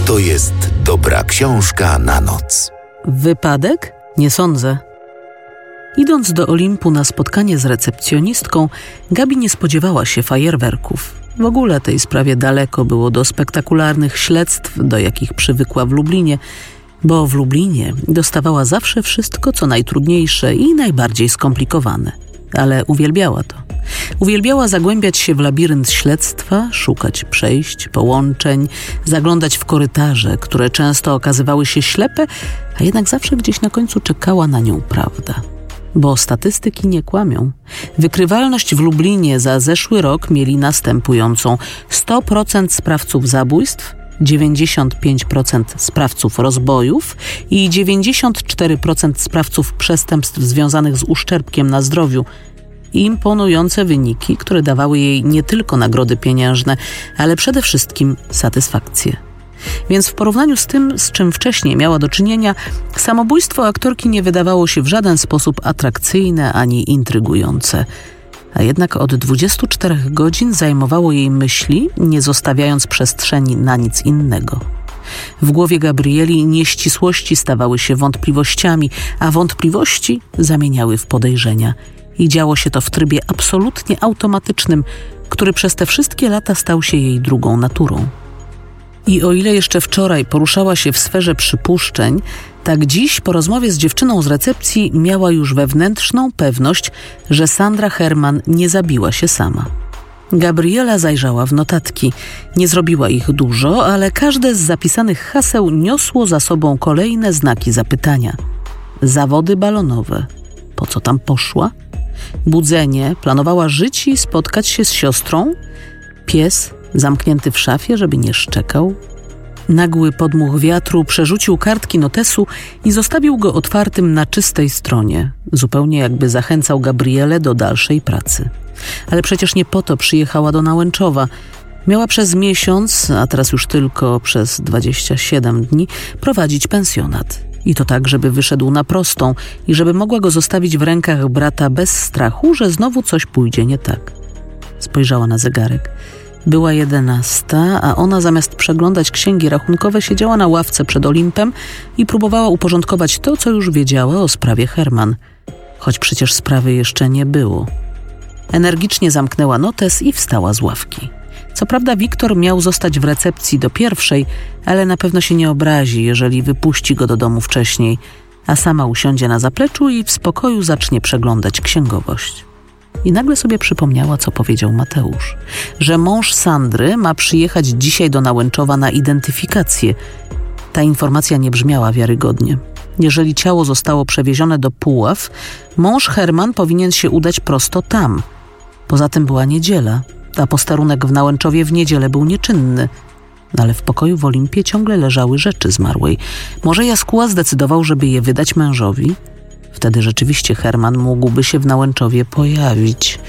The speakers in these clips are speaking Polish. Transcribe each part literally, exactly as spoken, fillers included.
to jest dobra książka na noc. Wypadek? Nie sądzę. Idąc do Olimpu na spotkanie z recepcjonistką, Gabi nie spodziewała się fajerwerków. W ogóle tej sprawie daleko było do spektakularnych śledztw, do jakich przywykła w Lublinie, bo w Lublinie dostawała zawsze wszystko, co najtrudniejsze i najbardziej skomplikowane. Ale uwielbiała to. Uwielbiała zagłębiać się w labirynt śledztwa, szukać przejść, połączeń, zaglądać w korytarze, które często okazywały się ślepe, a jednak zawsze gdzieś na końcu czekała na nią prawda. Bo statystyki nie kłamią. Wykrywalność w Lublinie za zeszły rok mieli następującą: sto procent sprawców zabójstw, dziewięćdziesiąt pięć procent sprawców rozbojów i dziewięćdziesiąt cztery procent sprawców przestępstw związanych z uszczerbkiem na zdrowiu. Imponujące wyniki, które dawały jej nie tylko nagrody pieniężne, ale przede wszystkim satysfakcję. Więc w porównaniu z tym, z czym wcześniej miała do czynienia, samobójstwo aktorki nie wydawało się w żaden sposób atrakcyjne ani intrygujące. A jednak od dwudziestu czterech godzin zajmowało jej myśli, nie zostawiając przestrzeni na nic innego. W głowie Gabrieli nieścisłości stawały się wątpliwościami, a wątpliwości zamieniały w podejrzenia. I działo się to w trybie absolutnie automatycznym, który przez te wszystkie lata stał się jej drugą naturą. I o ile jeszcze wczoraj poruszała się w sferze przypuszczeń, tak dziś po rozmowie z dziewczyną z recepcji miała już wewnętrzną pewność, że Sandra Herman nie zabiła się sama. Gabriela zajrzała w notatki. Nie zrobiła ich dużo, ale każde z zapisanych haseł niosło za sobą kolejne znaki zapytania. Zawody balonowe. Po co tam poszła? Budzenie. Planowała żyć i spotkać się z siostrą? Pies zamknięty w szafie, żeby nie szczekał? Nagły podmuch wiatru przerzucił kartki notesu i zostawił go otwartym na czystej stronie, zupełnie jakby zachęcał Gabrielę do dalszej pracy. Ale przecież nie po to przyjechała do Nałęczowa. Miała przez miesiąc, a teraz już tylko przez dwadzieścia siedem dni, prowadzić pensjonat. I to tak, żeby wyszedł na prostą i żeby mogła go zostawić w rękach brata bez strachu, że znowu coś pójdzie nie tak. Spojrzała na zegarek. Była jedenasta, a ona zamiast przeglądać księgi rachunkowe siedziała na ławce przed Olimpem i próbowała uporządkować to, co już wiedziała o sprawie Herman. Choć przecież sprawy jeszcze nie było. Energicznie zamknęła notes i wstała z ławki. Co prawda Wiktor miał zostać w recepcji do pierwszej, ale na pewno się nie obrazi, jeżeli wypuści go do domu wcześniej, a sama usiądzie na zapleczu i w spokoju zacznie przeglądać księgowość. I nagle sobie przypomniała, co powiedział Mateusz, że mąż Sandry ma przyjechać dzisiaj do Nałęczowa na identyfikację. Ta informacja nie brzmiała wiarygodnie. Jeżeli ciało zostało przewiezione do Puław, mąż Herman powinien się udać prosto tam. Poza tym była niedziela, a posterunek w Nałęczowie w niedzielę był nieczynny. Ale w pokoju w Olimpie ciągle leżały rzeczy zmarłej. Może Jaskuła zdecydował, żeby je wydać mężowi? Wtedy rzeczywiście Herman mógłby się w Nałęczowie pojawić.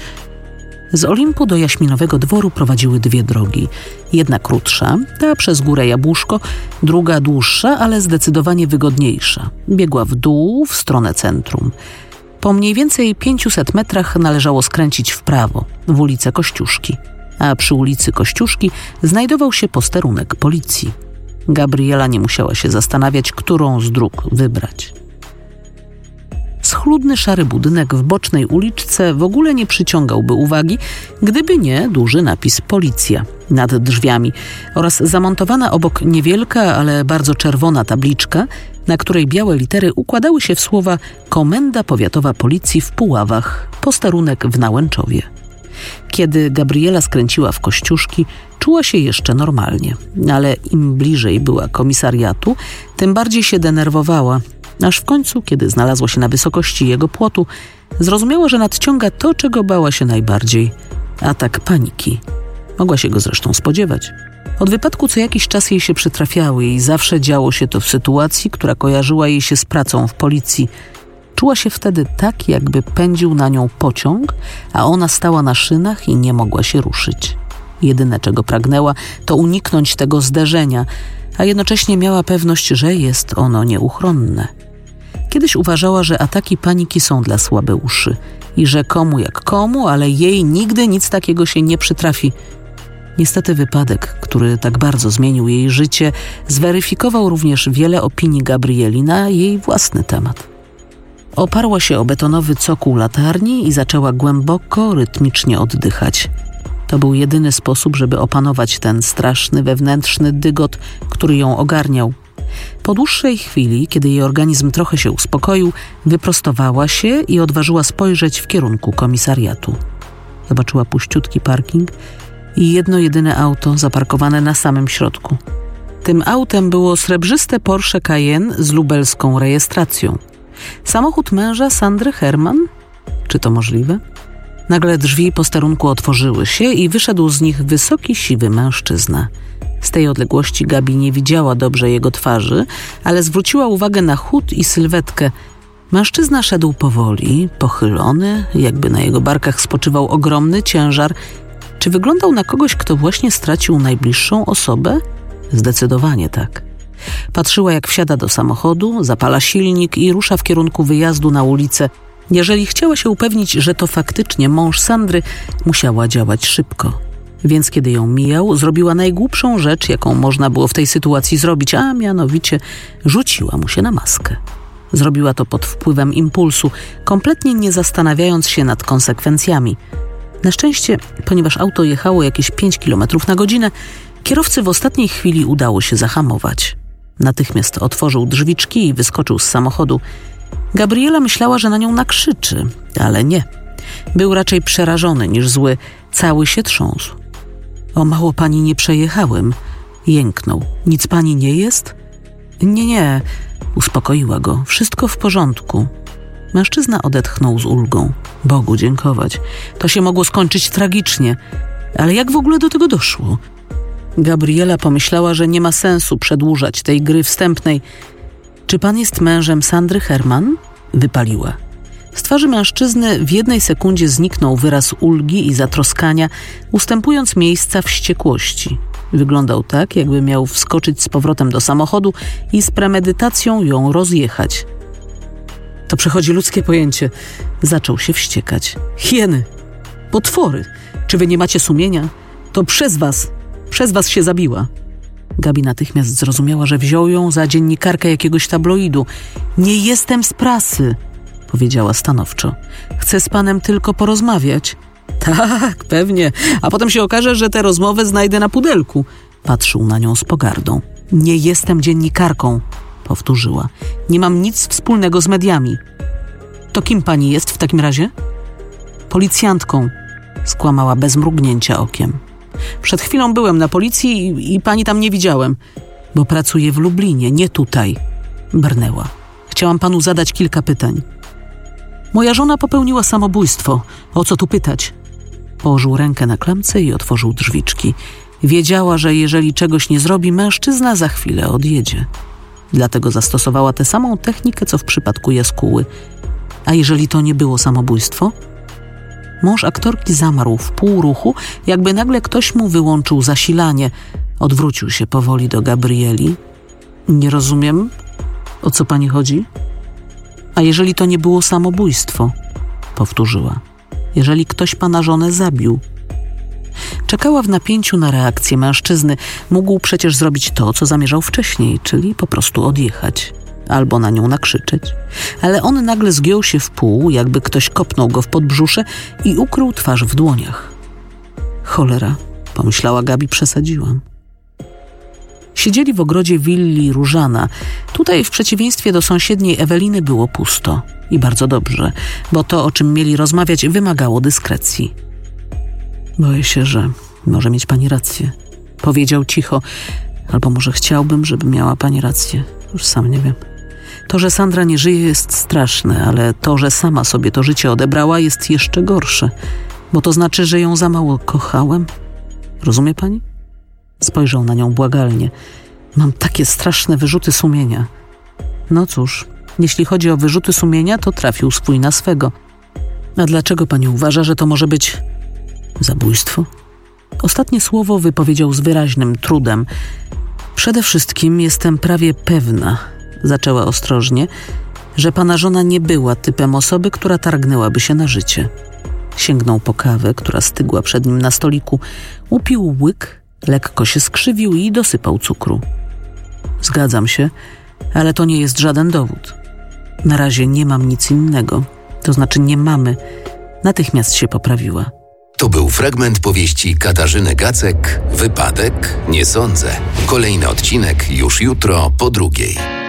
Z Olimpu do Jaśminowego Dworu prowadziły dwie drogi. Jedna krótsza, ta przez Górę Jabłuszko, druga dłuższa, ale zdecydowanie wygodniejsza. Biegła w dół, w stronę centrum. Po mniej więcej pięciuset metrach należało skręcić w prawo, w ulicę Kościuszki. A przy ulicy Kościuszki znajdował się posterunek policji. Gabriela nie musiała się zastanawiać, którą z dróg wybrać. Schludny szary budynek w bocznej uliczce w ogóle nie przyciągałby uwagi, gdyby nie duży napis Policja nad drzwiami oraz zamontowana obok niewielka, ale bardzo czerwona tabliczka, na której białe litery układały się w słowa Komenda Powiatowa Policji w Puławach, posterunek w Nałęczowie. Kiedy Gabriela skręciła w Kościuszki, czuła się jeszcze normalnie, ale im bliżej była komisariatu, tym bardziej się denerwowała. Aż w końcu, kiedy znalazła się na wysokości jego płotu, zrozumiała, że nadciąga to, czego bała się najbardziej – atak paniki. Mogła się go zresztą spodziewać. Od wypadku co jakiś czas jej się przytrafiały i zawsze działo się to w sytuacji, która kojarzyła jej się z pracą w policji. Czuła się wtedy tak, jakby pędził na nią pociąg, a ona stała na szynach i nie mogła się ruszyć. Jedyne, czego pragnęła, to uniknąć tego zderzenia, a jednocześnie miała pewność, że jest ono nieuchronne. Kiedyś uważała, że ataki paniki są dla słabeuszy i że komu jak komu, ale jej nigdy nic takiego się nie przytrafi. Niestety wypadek, który tak bardzo zmienił jej życie, zweryfikował również wiele opinii Gabrieli na jej własny temat. Oparła się o betonowy cokół latarni i zaczęła głęboko, rytmicznie oddychać. To był jedyny sposób, żeby opanować ten straszny wewnętrzny dygot, który ją ogarniał. Po dłuższej chwili, kiedy jej organizm trochę się uspokoił, wyprostowała się i odważyła spojrzeć w kierunku komisariatu. Zobaczyła puściutki parking i jedno jedyne auto zaparkowane na samym środku. Tym autem było srebrzyste Porsche Cayenne z lubelską rejestracją. Samochód męża Sandry Herman? Czy to możliwe? Nagle drzwi posterunku otworzyły się i wyszedł z nich wysoki, siwy mężczyzna. Z tej odległości Gabi nie widziała dobrze jego twarzy, ale zwróciła uwagę na chód i sylwetkę. Mężczyzna szedł powoli, pochylony, jakby na jego barkach spoczywał ogromny ciężar. Czy wyglądał na kogoś, kto właśnie stracił najbliższą osobę? Zdecydowanie tak. Patrzyła, jak wsiada do samochodu, zapala silnik i rusza w kierunku wyjazdu na ulicę. Jeżeli chciała się upewnić, że to faktycznie mąż Sandry, musiała działać szybko. Więc kiedy ją mijał, zrobiła najgłupszą rzecz, jaką można było w tej sytuacji zrobić, a mianowicie rzuciła mu się na maskę. Zrobiła to pod wpływem impulsu, kompletnie nie zastanawiając się nad konsekwencjami. Na szczęście, ponieważ auto jechało jakieś pięć kilometrów na godzinę, kierowcy w ostatniej chwili udało się zahamować. Natychmiast otworzył drzwiczki i wyskoczył z samochodu. Gabriela myślała, że na nią nakrzyczy, ale nie. Był raczej przerażony niż zły. Cały się trząsł. O mało pani nie przejechałem. Jęknął. Nic pani nie jest? Nie, nie. Uspokoiła go. Wszystko w porządku. Mężczyzna odetchnął z ulgą. Bogu dziękować. To się mogło skończyć tragicznie. Ale jak w ogóle do tego doszło? Gabriela pomyślała, że nie ma sensu przedłużać tej gry wstępnej. Czy pan jest mężem Sandry Herman? Wypaliła. Z twarzy mężczyzny w jednej sekundzie zniknął wyraz ulgi i zatroskania, ustępując miejsca wściekłości. Wyglądał tak, jakby miał wskoczyć z powrotem do samochodu i z premedytacją ją rozjechać. To przechodzi ludzkie pojęcie. Zaczął się wściekać. Hieny! Potwory! Czy wy nie macie sumienia? To przez was! Przez was się zabiła. Gabi natychmiast zrozumiała, że wziął ją za dziennikarkę jakiegoś tabloidu. Nie jestem z prasy, powiedziała stanowczo. Chcę z panem tylko porozmawiać. Tak, pewnie. A potem się okaże, że tę rozmowę znajdę na pudelku. Patrzył na nią z pogardą. Nie jestem dziennikarką, powtórzyła. Nie mam nic wspólnego z mediami. To kim pani jest w takim razie? Policjantką, skłamała bez mrugnięcia okiem. Przed chwilą byłem na policji i, i pani tam nie widziałem, bo pracuję w Lublinie, nie tutaj. Brnęła. Chciałam panu zadać kilka pytań. Moja żona popełniła samobójstwo. O co tu pytać? Położył rękę na klamce i otworzył drzwiczki. Wiedziała, że jeżeli czegoś nie zrobi, mężczyzna za chwilę odjedzie. Dlatego zastosowała tę samą technikę, co w przypadku jaskóły. A jeżeli to nie było samobójstwo? Mąż aktorki zamarł w półruchu, jakby nagle ktoś mu wyłączył zasilanie. Odwrócił się powoli do Gabrieli. Nie rozumiem, o co pani chodzi? A jeżeli to nie było samobójstwo? Powtórzyła. Jeżeli ktoś pana żonę zabił. Czekała w napięciu na reakcję mężczyzny. Mógł przecież zrobić to, co zamierzał wcześniej, czyli po prostu odjechać. Albo na nią nakrzyczeć. Ale on nagle zgiął się w pół, jakby ktoś kopnął go w podbrzusze i ukrył twarz w dłoniach. Cholera, pomyślała Gabi, przesadziłam. Siedzieli w ogrodzie willi Różana. Tutaj w przeciwieństwie do sąsiedniej Eweliny było pusto. I bardzo dobrze, bo to, o czym mieli rozmawiać, wymagało dyskrecji. Boję się, że może mieć pani rację. Powiedział cicho. Albo może chciałbym, żeby miała pani rację. Już sam nie wiem. To, że Sandra nie żyje, jest straszne, ale to, że sama sobie to życie odebrała, jest jeszcze gorsze. Bo to znaczy, że ją za mało kochałem. Rozumie pani? Spojrzał na nią błagalnie. Mam takie straszne wyrzuty sumienia. No cóż, jeśli chodzi o wyrzuty sumienia, to trafił swój na swego. A dlaczego pani uważa, że to może być zabójstwo? Ostatnie słowo wypowiedział z wyraźnym trudem. Przede wszystkim jestem prawie pewna, zaczęła ostrożnie, że pana żona nie była typem osoby, która targnęłaby się na życie. Sięgnął po kawę, która stygła przed nim na stoliku, upił łyk, lekko się skrzywił i dosypał cukru. Zgadzam się, ale to nie jest żaden dowód. Na razie nie mam nic innego. To znaczy nie mamy. Natychmiast się poprawiła. To był fragment powieści Katarzyny Gacek, Wypadek? Nie sądzę. Kolejny odcinek już jutro po drugiej.